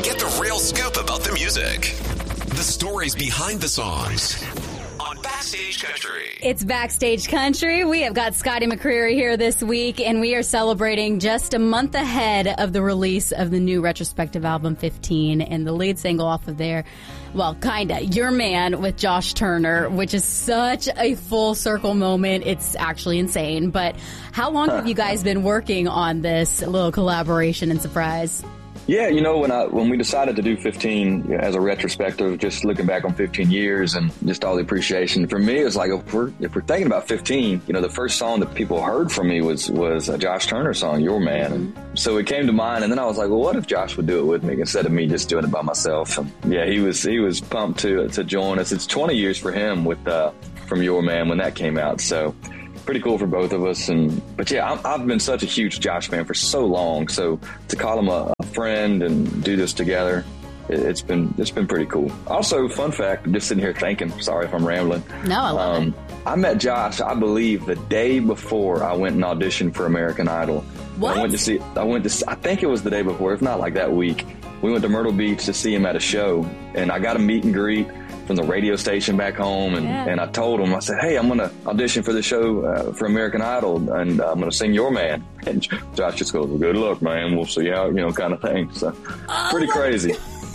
Get the real scoop about the music. The stories behind the songs. On Backstage Country. It's Backstage Country. We have got Scotty McCreery here this week, and we are celebrating just a month ahead of the release of the new retrospective album 15, and the lead single off of there, well, kinda, Your Man with Josh Turner, which is such a full circle moment. It's actually insane. But how long have you guys been working on this little collaboration and surprise? Yeah, you know, when we decided to do 15 as a retrospective, just looking back on 15 years and just all the appreciation, for me, it's like if we're thinking about 15, you know, the first song that people heard from me was a Josh Turner song, Your Man. And so it came to mind, and then I was like, well, what if Josh would do it with me instead of me just doing it by myself? And yeah, he was pumped to join us. It's 20 years for him with from Your Man when that came out, so pretty cool for both of us. But yeah, I've been such a huge Josh fan for so long. So to call him a friend and do this together, it's been pretty cool. Also, fun fact, I'm just sitting here thinking, sorry if I'm rambling. No, I love it. I met Josh, I believe, the day before I went and auditioned for American Idol. What? I think it was the day before, if not like that week. We went to Myrtle Beach to see him at a show, and I got a meet and greet from the radio station back home, and I told him, I said, hey, I'm going to audition for the show for American Idol, and I'm going to sing Your Man. And Josh just goes, well, good luck, man. We'll see how, kind of thing. So pretty crazy.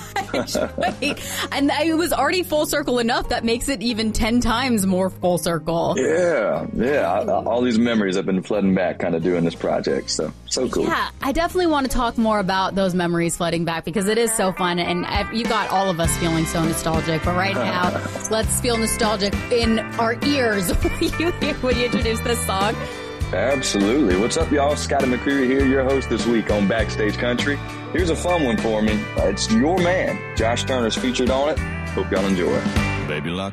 Wait, and it was already full circle enough that makes it even 10 times more full circle. Yeah. All these memories have been flooding back kind of doing this project. So cool. Yeah, I definitely want to talk more about those memories flooding back because it is so fun, and you got all of us feeling so nostalgic. But right now, let's feel nostalgic in our ears when you introduce this song. Absolutely. What's up, y'all? Scotty McCreery here, your host this week on Backstage Country. Here's a fun one for me. It's Your Man. Josh Turner's featured on it. Hope y'all enjoy. Baby, lock